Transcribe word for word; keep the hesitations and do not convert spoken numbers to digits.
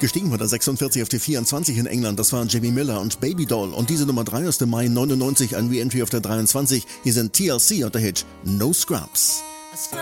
Gestiegen von der sechsundvierzig auf die vierundzwanzig in England, das waren Jamie Miller und Baby Doll. Und diese Nummer drei aus dem Mai neunundneunzig, ein Re-Entry auf der dreiundzwanzig. Hier sind T L C und der Hit No Scrubs.